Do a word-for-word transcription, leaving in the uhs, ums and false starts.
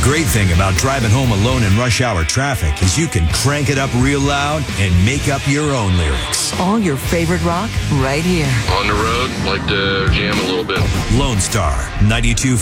great thing about driving home alone in rush hour traffic is you can crank it up real loud and make up your own lyrics. All your favorite rock right here. On the road, like to jam a little bit. Lone Star ninety-two point